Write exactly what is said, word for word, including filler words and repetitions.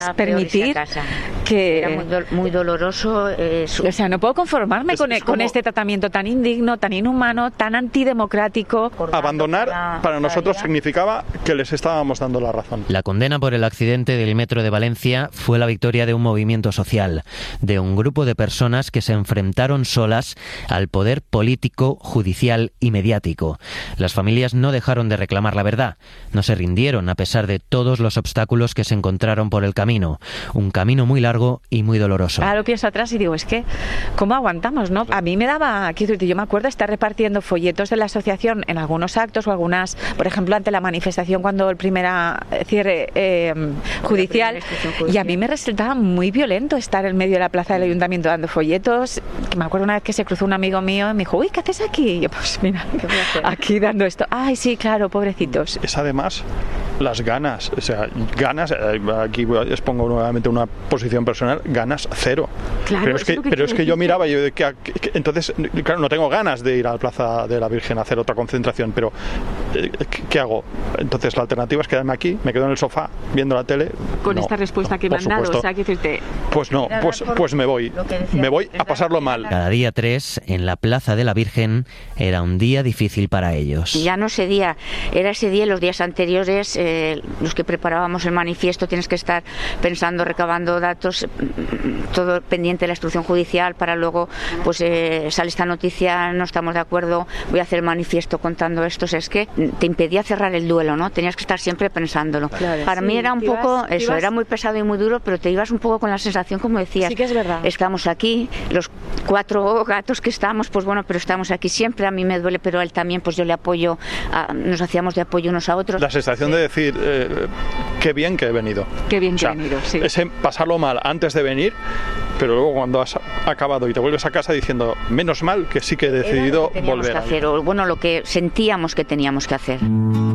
permitir que... Era muy, do muy doloroso. Eh, su... O sea, no puedo conformarme es, con, es con como... este tratamiento tan indigno, tan inhumano, tan antidemocrático. Abandonar para, para nosotros significaba que les estábamos dando la razón. La condena por el accidente del metro de Valencia fue la victoria de un movimiento social, de un grupo de personas que se enfrentaron solas al poder político, judicial y mediático. Las familias no dejaron de reclamar la verdad, no se rindieron a pesar de todos los obstáculos que se encontraron por el camino, un camino muy largo y muy doloroso. Ahora lo pienso atrás y digo, es que, ¿cómo aguantamos, no? A mí me daba, yo me acuerdo estar repartiendo folletos de la asociación en algunos actos o algunas, por ejemplo, ante la manifestación cuando el primer cierre eh, judicial, y a mí me resultaba muy violento estar en medio de la plaza del ayuntamiento dando folletos, que me acuerdo una vez que se cruzó un amigo mío y me dijo, uy, ¿qué haces aquí? Y yo, pues mira, aquí dando esto. Ay, sí, claro, pobrecitos. Es además las ganas, o sea, ganas, aquí expongo nuevamente una posición personal, ganas cero. Claro, pero es que, es que pero es que yo miraba y yo de que, que, entonces, claro, no tengo ganas de ir a la Plaza de la Virgen a hacer otra concentración, pero ¿qué, qué hago? Entonces la alternativa es quedarme aquí, me quedo en el sofá viendo la tele. Con no, esta respuesta no, que me han dado, supuesto. o sea, que decirte... Pues no, pues, pues me voy, me voy a pasarlo mal. Cada día tres, en la Plaza de la Virgen, era un día difícil para ellos. Ya no ese día, era ese día, los días anteriores, eh, los que preparábamos el manifiesto, tienes que estar pensando, recabando datos, todo pendiente de la instrucción judicial para luego, pues eh, sale esta noticia, no estamos de acuerdo, voy a hacer el manifiesto contando esto. O sea, es que te impedía cerrar el duelo, ¿no? Tenías que estar siempre pensándolo. Claro, para sí, mí era un poco ibas, eso, ibas... era muy pesado y muy duro, pero te ibas un poco con la sensación, como decías, sí que es verdad. Estamos aquí, los cuatro gatos que estamos, pues bueno, pero estamos aquí siempre, a mí me duele, pero a él también, pues yo le apoyo, a, nos hacíamos de apoyo unos a otros. La sensación sí. de decir, eh, qué bien que he venido. Qué bien o sea, que he venido, sí. Ese pasarlo mal antes de venir, pero luego cuando has acabado y te vuelves a casa diciendo, menos mal que sí que he decidido Era lo que volver. Que hacer, o, bueno, lo que sentíamos que teníamos que hacer.